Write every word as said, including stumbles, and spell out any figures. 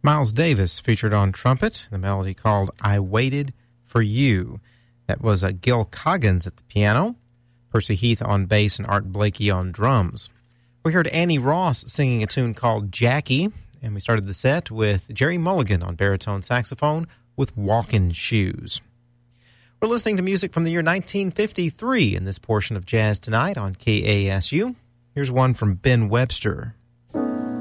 Miles Davis featured on trumpet, the melody called I Waited for You. That was uh, Gil Coggins at the piano, Percy Heath on bass, and Art Blakey on drums. We heard Annie Ross singing a tune called Jackie, and we started the set with Jerry Mulligan on baritone saxophone with Walkin' Shoes. We're listening to music from the year nineteen fifty-three in this portion of Jazz Tonight on K A S U. Here's one from Ben Webster.